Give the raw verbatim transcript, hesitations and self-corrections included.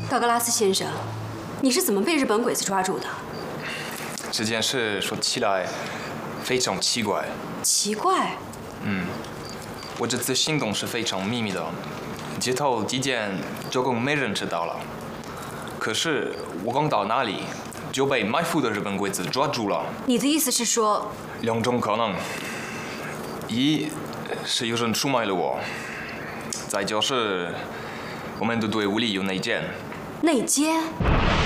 道格拉斯先生，你是怎么被日本鬼子抓住的？ 这件事说起来非常奇怪。 奇怪？ 嗯，我这次行动是非常秘密的，街头几间总共没人知道了。可是我刚到那里，就被埋伏的日本鬼子抓住了。 你的意思是说？ 两种可能：一是有人出卖了我，再就是我们的队伍里有内奸。 内奸？